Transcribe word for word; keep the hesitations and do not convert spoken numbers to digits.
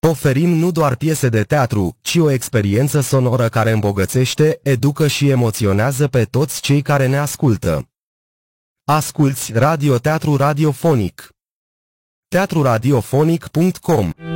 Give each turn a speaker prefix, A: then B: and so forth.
A: Oferim nu doar piese de teatru, ci o experiență sonoră care îmbogățește, educă și emoționează pe toți cei care ne ascultă. Asculți radioteatru radiofonic. teatru radiofonic punct com